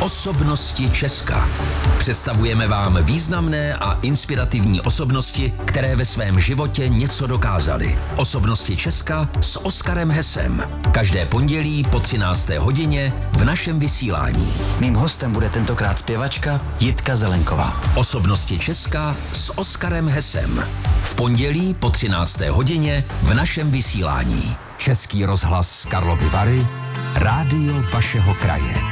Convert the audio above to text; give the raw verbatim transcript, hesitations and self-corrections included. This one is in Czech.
Osobnosti Česka. Představujeme vám významné a inspirativní osobnosti, které ve svém životě něco dokázaly. Osobnosti Česka s Oskarem Hesem. Každé pondělí po třinácté hodině v našem vysílání. Mým hostem bude tentokrát zpěvačka Jitka Zelenková. Osobnosti Česka s Oskarem Hesem. V pondělí po třinácté hodině v našem vysílání. Český rozhlas Karlovy Vary, rádio vašeho kraje.